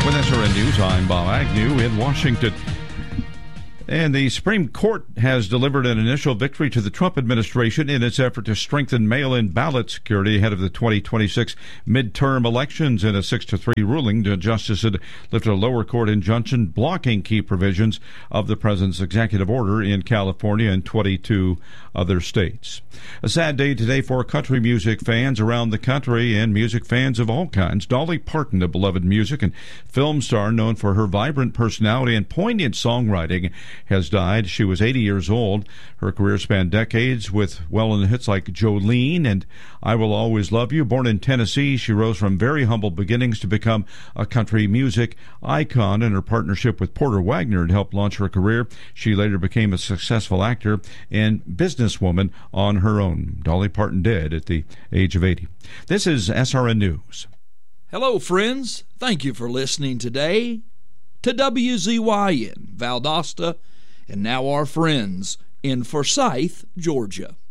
With SRN News, I'm Bob Agnew in Washington. And the Supreme Court has delivered an initial victory to the Trump administration in its effort to strengthen mail-in ballot security ahead of the 2026 midterm elections. In a 6-3 ruling, the justice had lifted a lower court injunction blocking key provisions of the president's executive order in California and 22 other states. A sad day today for country music fans around the country and music fans of all kinds. Dolly Parton, a beloved music and film star known for her vibrant personality and poignant songwriting, has died. She was 80 years old. Her career spanned decades with well-known hits like Jolene and I Will Always Love You. Born in Tennessee, she rose from very humble beginnings to become a country music icon, and her partnership with Porter Wagoner had helped launch her career. She later became a successful actor and businesswoman on her own. Dolly Parton dead at the age of 80. This is SRN News. Hello, friends. Thank you for listening today to WZYN, Valdosta, and now our friends in Forsyth, Georgia.